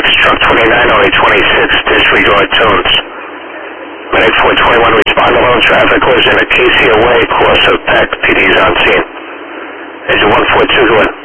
truck 29, only 26, disregard tunes. Medic 421, respond to lone traffic was in a Casey Way, course of Peck, PD's on scene. Engine 142, go ahead.